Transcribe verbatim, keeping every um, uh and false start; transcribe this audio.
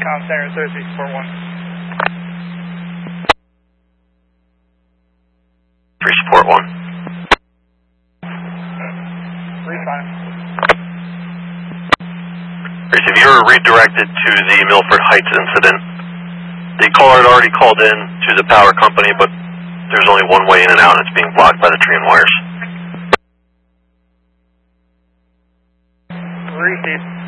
Com Center, Thursday, support one. Free support one. Three five. If you were redirected to the Milford Heights incident, the caller had already called in to the power company, but there's only one way in and out, and it's being blocked by the tree and wires. Received.